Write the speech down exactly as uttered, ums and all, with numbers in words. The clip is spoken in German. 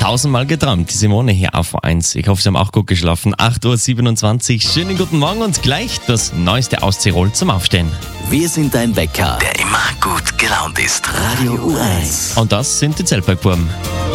Tausendmal geträumt, die Simone hier auf eins. Ich hoffe, Sie haben auch gut geschlafen. acht Uhr siebenundzwanzig, schönen guten Morgen und gleich das Neueste aus Tirol zum Aufstehen. Wir sind dein Wecker, der immer gut gelaunt ist. Radio U eins. Und das sind die Zeltbergbuben.